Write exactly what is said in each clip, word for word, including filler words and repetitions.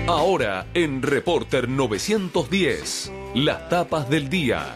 Ahora en Reporter novecientos diez, las tapas del día.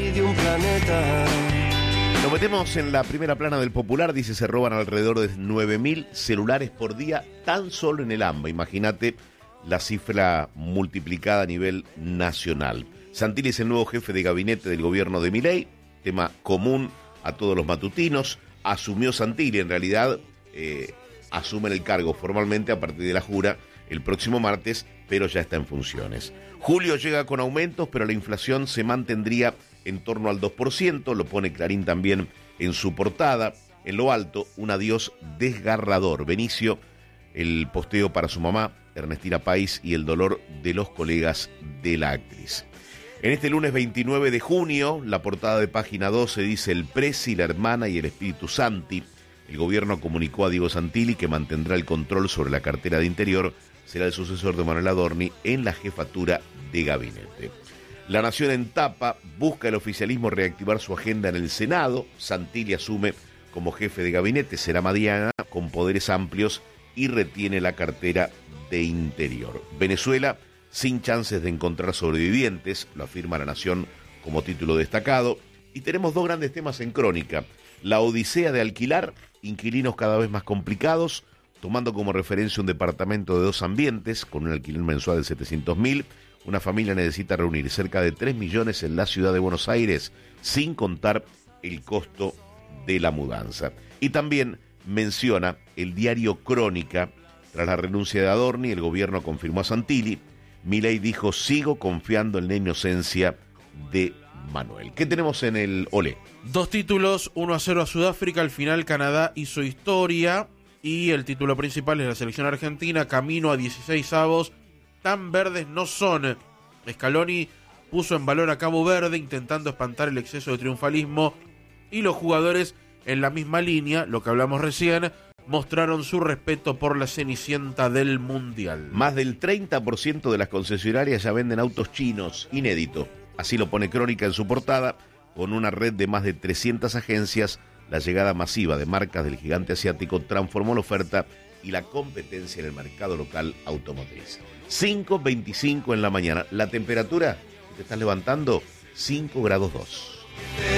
Nos metemos en la primera plana del Popular. Dice: se roban alrededor de nueve mil celulares por día tan solo en el AMBA. Imagínate la cifra multiplicada a nivel nacional. Santilli es el nuevo jefe de gabinete del gobierno de Milei, tema común a todos los matutinos. Asumió Santilli, en realidad eh, asume el cargo formalmente a partir de la jura el próximo martes, pero ya está en funciones. Julio llega con aumentos, pero la inflación se mantendría en torno al dos por ciento, lo pone Clarín también en su portada. En lo alto, un adiós desgarrador. Benicio, el posteo para su mamá, Ernestina País, y el dolor de los colegas de la actriz. En este lunes veintinueve de junio, la portada de Página doce dice: el Presi, la hermana y el Espíritu Santi. El gobierno comunicó a Diego Santilli que mantendrá el control sobre la cartera de Interior. Será el sucesor de Manuel Adorni en la jefatura de gabinete. La Nación en tapa: busca el oficialismo reactivar su agenda en el Senado. Santilli asume como jefe de gabinete, será Madiana, con poderes amplios, y retiene la cartera de Interior. Venezuela sin chances de encontrar sobrevivientes, lo afirma La Nación como título destacado. Y tenemos dos grandes temas en crónica: la odisea de alquilar, inquilinos cada vez más complicados, tomando como referencia un departamento de dos ambientes con un alquiler mensual de setecientos mil. Una familia necesita reunir cerca de tres millones en la ciudad de Buenos Aires, sin contar el costo de la mudanza. Y también menciona el diario Crónica: tras la renuncia de Adorni, el gobierno confirmó a Santilli. Milei dijo: sigo confiando en la inocencia de Manuel. ¿Qué tenemos en el Olé? Dos títulos, uno a cero a Sudáfrica. Al final Canadá hizo historia. Y el título principal es la selección argentina, camino a dieciséis avos. Tan verdes no son. Scaloni puso en valor a Cabo Verde, intentando espantar el exceso de triunfalismo. Y los jugadores, en la misma línea, lo que hablamos recién, mostraron su respeto por la cenicienta del Mundial. Más del treinta por ciento de las concesionarias ya venden autos chinos, inédito. Así lo pone Crónica en su portada. Con una red de más de trescientas agencias, la llegada masiva de marcas del gigante asiático transformó la oferta y la competencia en el mercado local automotriz. cinco veinticinco en la mañana. La temperatura, te estás levantando, cinco grados dos.